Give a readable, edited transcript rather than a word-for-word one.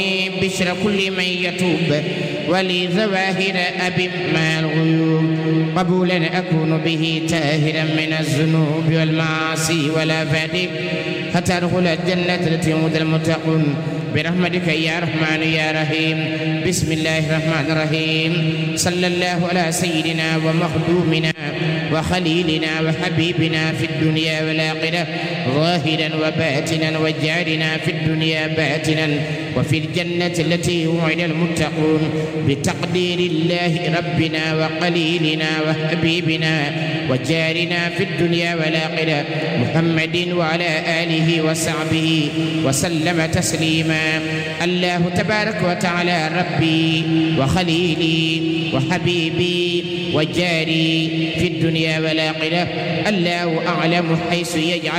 بشر كل من يتوب ولي ظواهر أب مع الغيوب قبولا أكون به تاهرا من الذنوب والمعاصي والآفات حتى أدخل الجنة التي يوعد المتقون برحمتك يا رحمن يا رحيم. بسم الله الرحمن الرحيم. صلى الله على سيدنا ومخدومنا وخليلنا وحبيبنا في الدنيا والآخرة ظاهرا وباطنا وجعلنا في الدنيا باطنا وفي الجنة التي وعد المتقون بتقدير الله ربنا وقليلنا وحبيبنا وجارنا في الدنيا والآخرة محمد وعلى آله وصحبه وسلم تسليما. الله تبارك وتعالى ربي وخليلي وحبيبي وجاري في الدنيا والآخرة. الله أعلم حيث يجعل